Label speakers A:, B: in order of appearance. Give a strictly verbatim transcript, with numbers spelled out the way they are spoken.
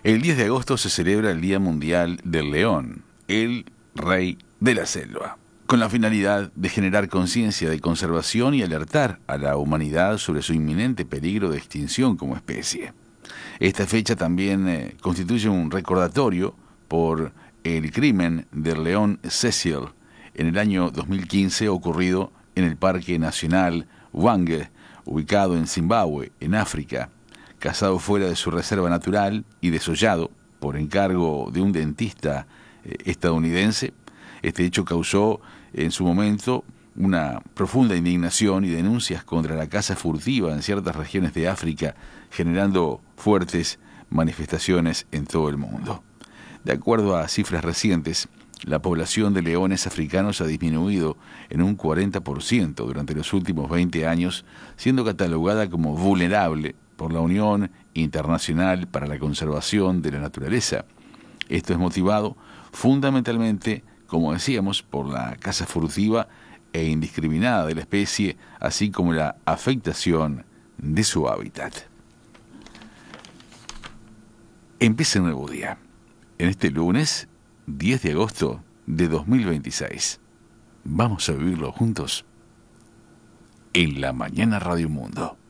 A: El diez de agosto se celebra el Día Mundial del León, el rey de la selva, con la finalidad de generar conciencia de conservación y alertar a la humanidad sobre su inminente peligro de extinción como especie. Esta fecha también eh, constituye un recordatorio por el crimen del león Cecil en el año dos mil quince ocurrido en el Parque Nacional Hwange, ubicado en Zimbabue, en África, cazado fuera de su reserva natural y desollado por encargo de un dentista eh, estadounidense. Este hecho causó en su momento una profunda indignación y denuncias contra la caza furtiva en ciertas regiones de África, generando fuertes manifestaciones en todo el mundo. De acuerdo a cifras recientes, la población de leones africanos ha disminuido en un cuarenta por ciento durante los últimos veinte años, siendo catalogada como vulnerable por la Unión Internacional para la Conservación de la Naturaleza. Esto es motivado fundamentalmente, como decíamos, por la caza furtiva e indiscriminada de la especie, así como la afectación de su hábitat. Empieza un nuevo día, en este lunes diez de agosto de dos mil veintiséis. Vamos a vivirlo juntos en la Mañana Radio Mundo.